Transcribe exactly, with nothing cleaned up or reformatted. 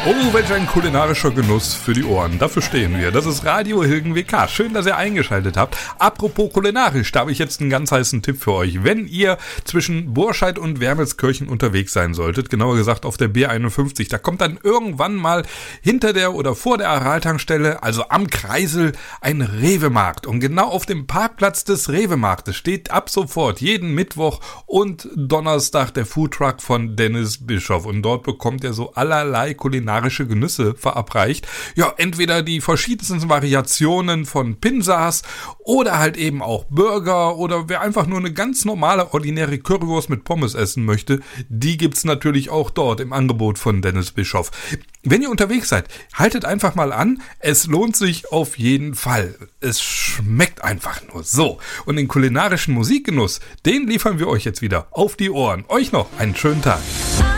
Oh, welch ein kulinarischer Genuss für die Ohren. Dafür stehen wir. Das ist Radio Hilgen W K. Schön, dass ihr eingeschaltet habt. Apropos kulinarisch, da habe ich jetzt einen ganz heißen Tipp für euch. Wenn ihr zwischen Burscheid und Wermelskirchen unterwegs sein solltet, genauer gesagt auf der B einundfünfzig, da kommt dann irgendwann mal hinter der oder vor der Araltankstelle, also am Kreisel, ein Rewe-Markt. Und genau auf dem Parkplatz des Rewe-Marktes steht ab sofort jeden Mittwoch und Donnerstag der Foodtruck von Dennis Bischoff. Und dort bekommt ihr so allerlei kulinarische Genüsse verabreicht. Ja, entweder die verschiedensten Variationen von Pinsas oder halt eben auch Burger oder wer einfach nur eine ganz normale, ordinäre Currywurst mit Pommes essen möchte, die gibt's natürlich auch dort im Angebot von Dennis Bischoff. Wenn ihr unterwegs seid, haltet einfach mal an, es lohnt sich auf jeden Fall. Es schmeckt einfach nur so. Und den kulinarischen Musikgenuss, den liefern wir euch jetzt wieder auf die Ohren. Euch noch einen schönen Tag.